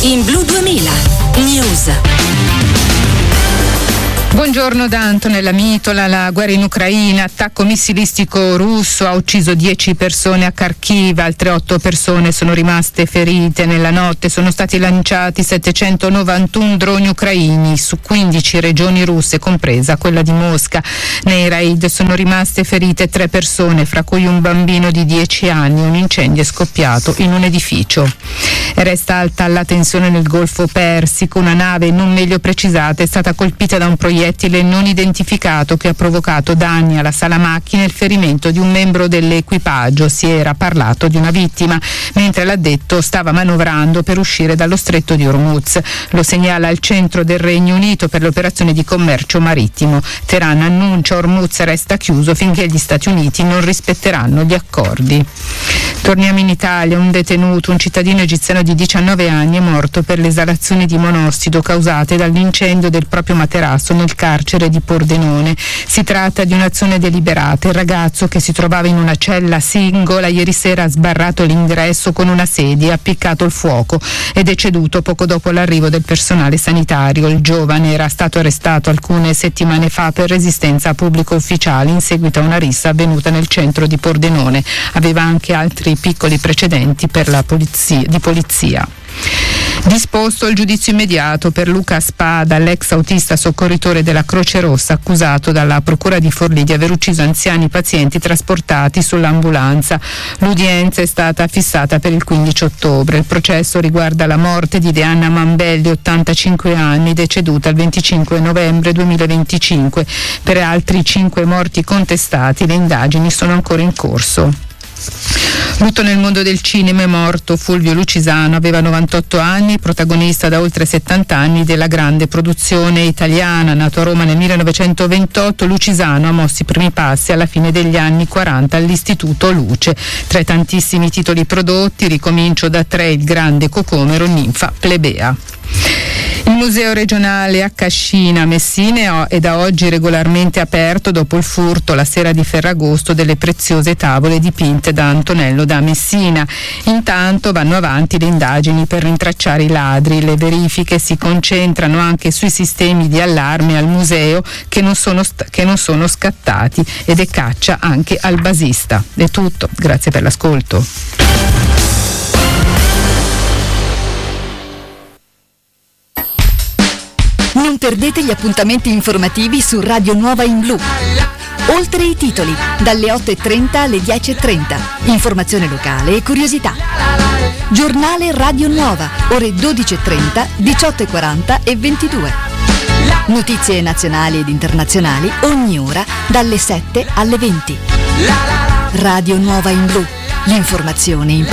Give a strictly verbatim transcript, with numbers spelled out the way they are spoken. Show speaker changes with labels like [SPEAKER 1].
[SPEAKER 1] In Blu duemila News.
[SPEAKER 2] Buongiorno da Antonella Mitola. La guerra in Ucraina, attacco missilistico russo ha ucciso dieci persone a Kharkiv, altre otto persone sono rimaste ferite. Nella notte sono stati lanciati settecentonovantuno droni ucraini su quindici regioni russe, compresa quella di Mosca. Nei raid sono rimaste ferite tre persone, fra cui un bambino di dieci anni. Un incendio è scoppiato in un edificio. Resta alta la tensione nel Golfo Persico. Una nave non meglio precisata è stata colpita da un proiettile non identificato che ha provocato danni alla sala macchine e il ferimento di un membro dell'equipaggio. Si era parlato di una vittima, mentre l'addetto stava manovrando per uscire dallo stretto di Hormuz. Lo segnala il centro del Regno Unito per le operazioni di commercio marittimo. Teheran annuncia Hormuz resta chiuso finché gli Stati Uniti non rispetteranno gli accordi. Torniamo in Italia. Un detenuto, un cittadino egiziano di diciannove anni, è morto per le esalazioni di monossido causate dall'incendio del proprio materasso nel carcere di Pordenone. Si tratta di un'azione deliberata. Il ragazzo, che si trovava in una cella singola, ieri sera ha sbarrato l'ingresso con una sedia e ha appiccato il fuoco. È deceduto poco dopo l'arrivo del personale sanitario. Il giovane era stato arrestato alcune settimane fa per resistenza a pubblico ufficiale in seguito a una rissa avvenuta nel centro di Pordenone. Aveva anche altri piccoli precedenti per la polizia, di polizia. Disposto il giudizio immediato per Luca Spada, l'ex autista soccorritore della Croce Rossa, accusato dalla Procura di Forlì di aver ucciso anziani pazienti trasportati sull'ambulanza. L'udienza è stata fissata per il quindici ottobre. Il processo riguarda la morte di Deanna Mambelli, ottantacinque anni, deceduta il venticinque novembre duemilaventicinque. Per altri cinque morti contestati le indagini sono ancora in corso. Lutto nel mondo del cinema. È morto Fulvio Lucisano, aveva novantotto anni, protagonista da oltre settanta anni della grande produzione italiana. Nato a Roma nel millenovecentoventotto, Lucisano ha mosso i primi passi alla fine degli anni quaranta all'Istituto Luce. Tra i tantissimi titoli prodotti ricomincio da tre: Il grande Cocomero, Ninfa, Plebea. Il Museo regionale a Cascina, Messina, è da oggi regolarmente aperto dopo il furto la sera di Ferragosto delle preziose tavole dipinte da Antonello da Messina. Intanto vanno avanti le indagini per rintracciare i ladri. Le verifiche si concentrano anche sui sistemi di allarme al museo che non sono, st- che non sono scattati, ed è caccia anche al basista. È tutto, grazie per l'ascolto.
[SPEAKER 3] Non perdete gli appuntamenti informativi su Radio Nuova in Blu. Oltre i titoli, dalle otto e trenta alle dieci e trenta. Informazione locale e curiosità. Giornale Radio Nuova, ore dodici e trenta, diciotto e quaranta e ventidue. Notizie nazionali ed internazionali ogni ora dalle sette alle venti. Radio Nuova in Blu. L'informazione in